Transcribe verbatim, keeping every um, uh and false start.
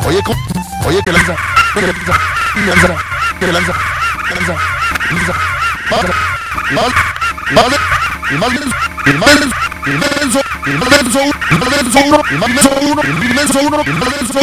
Oye, ¿cómo? Oye, que lanza, que lanza, que lanza, que lanza, que lanza, lanza, lanza, lanza, lanza, y más denso, y más denso, y más denso, y más denso, y más denso uno, y más denso uno, y más denso uno, y más denso